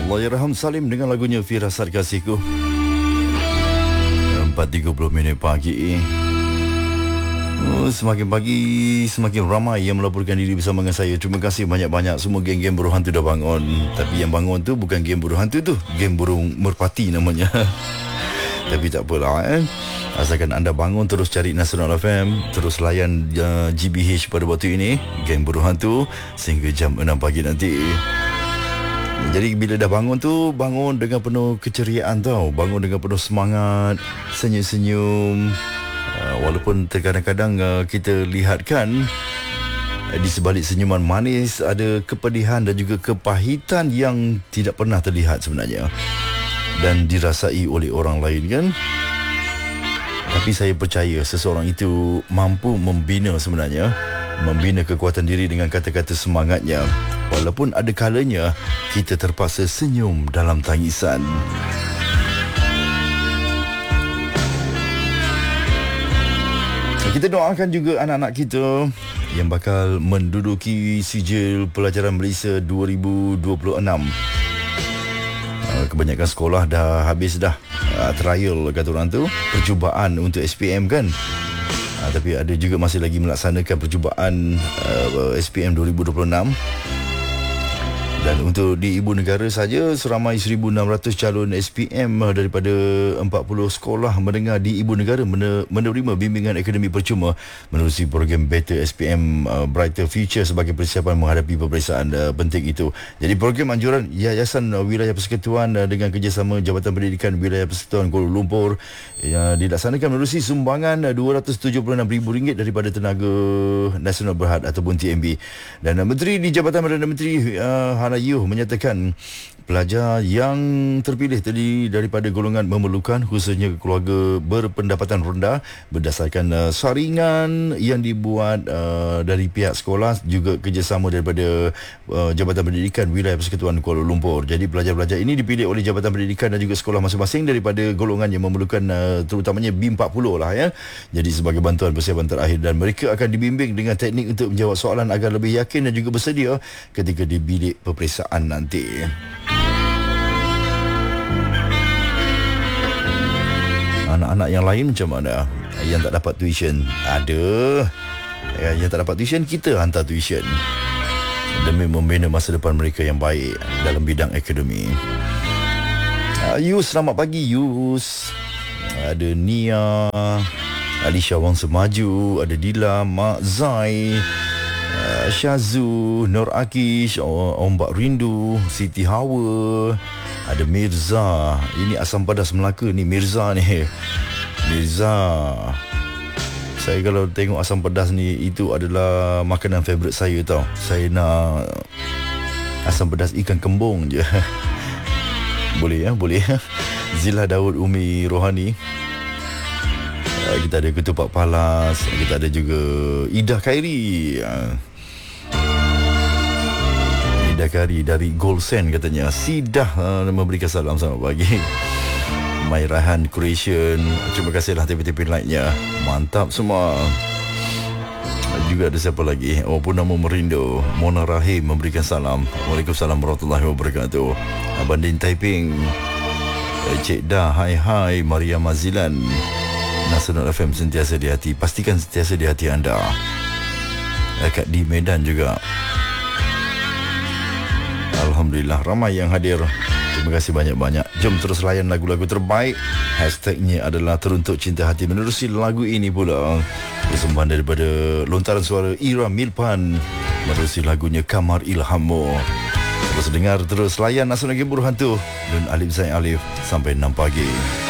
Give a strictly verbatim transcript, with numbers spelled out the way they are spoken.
Allahyarham Salim dengan lagunya Firasat Kasihku. empat tiga puluh minit pagi. Oh, semakin pagi semakin ramai yang melaporkan diri bersama dengan saya. Terima kasih banyak-banyak. Semua geng-geng burung hantu dah bangun. Tapi yang bangun tu bukan geng burung hantu tu, geng burung merpati namanya. Tapi tak apalah eh. Asalkan anda bangun, terus cari Nasional F M, terus layan uh, G B H pada waktu ini, geng burung hantu, sehingga jam enam pagi nanti. Jadi bila dah bangun tu, bangun dengan penuh keceriaan tau. Bangun dengan penuh semangat, senyum-senyum. uh, Walaupun terkadang-kadang uh, kita lihatkan uh, di sebalik senyuman manis ada kepedihan dan juga kepahitan yang tidak pernah terlihat sebenarnya dan dirasai oleh orang lain kan. Tapi saya percaya seseorang itu mampu membina sebenarnya, membina kekuatan diri dengan kata-kata semangatnya. Walaupun ada kalanya kita terpaksa senyum dalam tangisan. Kita doakan juga anak-anak kita yang bakal menduduki sijil pelajaran Malaysia dua ribu dua puluh enam. Kebanyakan sekolah dah habis dah uh, trial kata orang tu, percubaan untuk S P M kan. uh, Tapi ada juga masih lagi melaksanakan percubaan uh, S P M dua ribu dua puluh enam. Dan untuk di ibu negara saja, seramai seribu enam ratus calon S P M daripada empat puluh sekolah menengah di ibu negara menerima bimbingan akademik percuma menerusi program Better S P M uh, Brighter Future sebagai persiapan menghadapi peperiksaan uh, penting itu. Jadi program anjuran Yayasan Wilayah Persekutuan uh, dengan kerjasama Jabatan Pendidikan Wilayah Persekutuan Kuala Lumpur yang dilaksanakan menerusi sumbangan uh, dua ratus tujuh puluh enam ribu ringgit daripada Tenaga Nasional Berhad ataupun T M B. Dan uh, Menteri di Jabatan Perdana Menteri uh, Ayuh menyatakan pelajar yang terpilih terdiri daripada golongan memerlukan, khususnya keluarga berpendapatan rendah, berdasarkan uh, saringan yang dibuat uh, dari pihak sekolah, juga kerjasama daripada uh, Jabatan Pendidikan Wilayah Persekutuan Kuala Lumpur. Jadi pelajar-pelajar ini dipilih oleh Jabatan Pendidikan dan juga sekolah masing-masing daripada golongan yang memerlukan, uh, terutamanya B empat puluh lah ya. Jadi sebagai bantuan persiapan terakhir, dan mereka akan dibimbing dengan teknik untuk menjawab soalan agar lebih yakin dan juga bersedia ketika di bilik peperiksaan nanti. Anak-anak yang lain macam mana? Yang tak dapat tuition? Ada. Yang tak dapat tuition, kita hantar tuition demi membina masa depan mereka yang baik dalam bidang akademi. Yus, selamat pagi Yus. Ada Nia, Alisha Wang Semaju, ada Dila, Mak Zai, Syazu, Nur Akish, Ombak Rindu, Siti Hawa, ada Mirza. Ini asam pedas Melaka ni, Mirza ni. Mirza, saya kalau tengok asam pedas ni, itu adalah makanan favourite saya tau. Saya nak asam pedas ikan kembung je. Boleh ya, boleh. Zila Daud, Umi Rohani. Kita ada Ketupat Palas, kita ada juga Ida Khairi. Ida Khairi dari Gold Sand katanya. Sidah uh, memberikan salam selamat pagi. My Rahan Creation, terima kasihlah T V T P lainnya. Mantap semua. Juga ada siapa lagi? Oh, pun nama Merindo, Mona Rahim memberikan salam. Waalaikumsalam warahmatullahi wabarakatuh. Abang Din Taiping, Cik Dah, hai hai. Maria Mazilan, Nasional F M sentiasa di hati. Pastikan sentiasa di hati anda. Dekat di Medan juga. Alhamdulillah ramai yang hadir. Terima kasih banyak-banyak. Jom terus layan lagu-lagu terbaik. Hashtagnya adalah Teruntuk Cinta Hati. Menerusi lagu ini pula, persembahan daripada lontaran suara Ira Milpan, menerusi lagunya Kamar Ilhammu. Terus dengar, terus layan Nasional Game Burung Hantu dan Alif Zain Alif sampai enam pagi.